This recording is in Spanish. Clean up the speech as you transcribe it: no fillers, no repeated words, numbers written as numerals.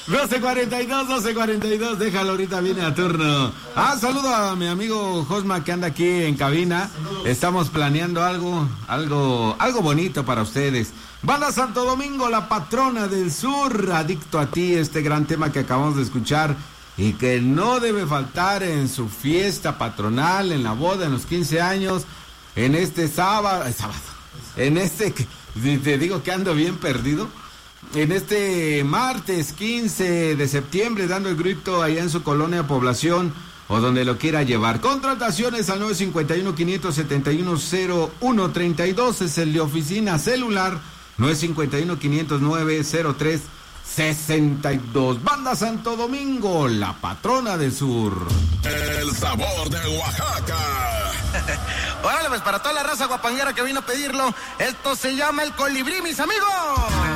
12:42, déjalo, ahorita viene a turno. Saludo a mi amigo Josma que anda aquí en cabina. Estamos planeando algo bonito para ustedes. Banda Santo Domingo, la patrona del sur, Adicto a ti, este gran tema que acabamos de escuchar y que no debe faltar en su fiesta patronal, en la boda, en los 15 años, en este sábado, te digo que ando bien perdido. En este martes 15 de septiembre, dando el grito allá en su colonia, población o donde lo quiera llevar. Contrataciones al 951-571-0132, es el de oficina celular, 951-509-0362. Banda Santo Domingo, la patrona del sur. El sabor de Oaxaca. Órale, pues para toda la raza guapanguera que vino a pedirlo, esto se llama el colibrí, mis amigos.